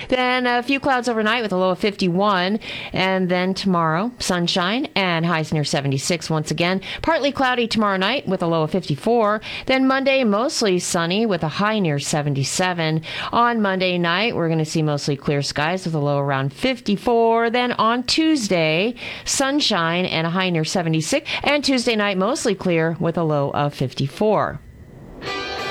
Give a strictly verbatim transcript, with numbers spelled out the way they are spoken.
Then a few clouds overnight with a low of fifty-one. And then tomorrow, sunshine and highs near seventy-six once again. Partly cloudy tomorrow night with a low of fifty-four. Then Monday, mostly sunny with a high near seventy-seven. On Monday night, we're going to see mostly clear skies with a low around fifty-four. Then on Tuesday, sunshine and a high near seventy-six. And Tuesday night, mostly clear with a low of fifty-four.